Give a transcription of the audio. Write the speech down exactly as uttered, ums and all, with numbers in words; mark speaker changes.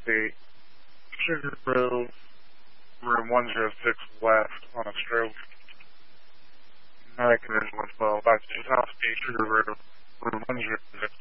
Speaker 1: State, Sugar Grove, room one oh six left on a stroke. American is one twelve, back to South State, Sugar Grove, room one oh six